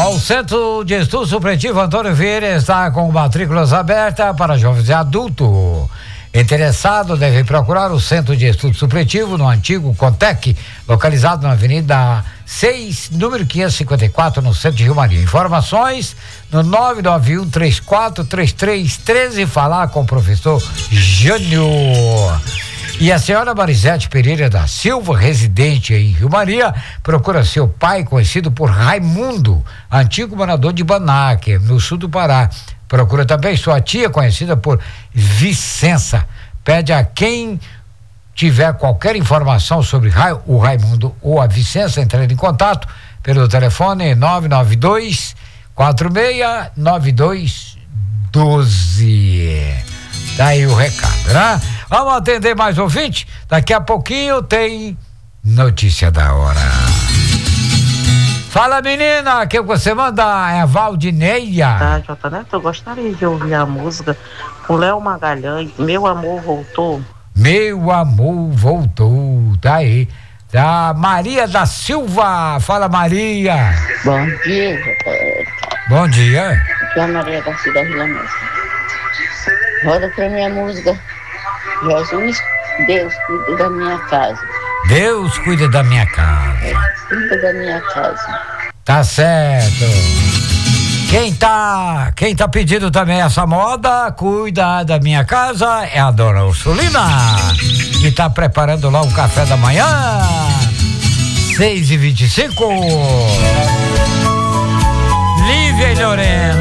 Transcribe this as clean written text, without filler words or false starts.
O Centro de Estudo Supletivo Antônio Vieira está com matrículas abertas para jovens e adultos. Interessado deve procurar o Centro de Estudo Supletivo no antigo Contec, localizado na Avenida 6, número 554, no centro de Rio Maria. Informações no 991-343313, falar com o professor Jânio. E a senhora Marisete Pereira da Silva, residente em Rio Maria, procura seu pai, conhecido por Raimundo, antigo morador de Banaque, no sul do Pará. Procura também sua tia, conhecida por Vicença. Pede a quem tiver qualquer informação sobre o Raimundo ou a Vicença entrar em contato pelo telefone 992 469212. Daí o recado, né? Vamos atender mais ouvinte? Daqui a pouquinho tem notícia da hora. Fala, menina, que você manda é a Valdineia. Tá, Jota Neto, eu gostaria de ouvir a música com Léo Magalhães, Meu Amor Voltou. Meu amor voltou, tá aí. Da Maria da Silva, fala, Maria. Bom dia, Jota. Bom dia. Aqui é a Maria da Silva Vila Mestre. Roda pra minha música. Jesus, Deus cuida da minha casa. Deus cuida da minha casa. Cuida da minha casa. Tá certo. Quem tá pedindo também essa moda, cuida da minha casa, é a dona Ursulina, que tá preparando lá um café da manhã. 6h25. Lívia e Lorena.